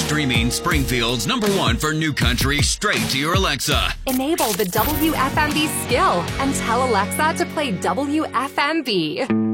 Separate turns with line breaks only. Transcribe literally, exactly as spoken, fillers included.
streaming Springfield's number one for new country straight to your Alexa.
Enable the W F M B skill and tell Alexa to play W F M B.